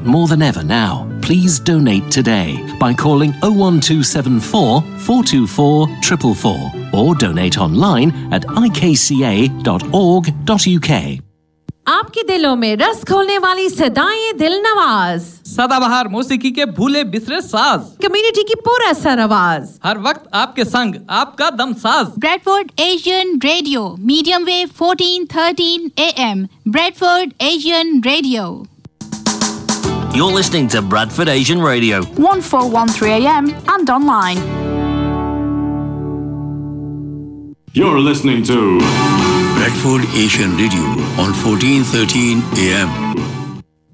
more than ever now. Please donate today by calling 01274 424 444 or donate online at ikca.org.uk. आपके दिलों में रस खोलने वाली सदाएं दिल नवाज, सदाबहार मौसीकी के भूले बिसरे साज, कम्युनिटी की पूरा सर आवाज, हर वक्त आपके संग आपका दम साज। Bradford Asian Radio, medium wave 1413 AM. Bradford Asian Radio. You're listening to Bradford Asian Radio, 1413 AM and online. You're listening to Bradford Asian Radio on 1413 AM.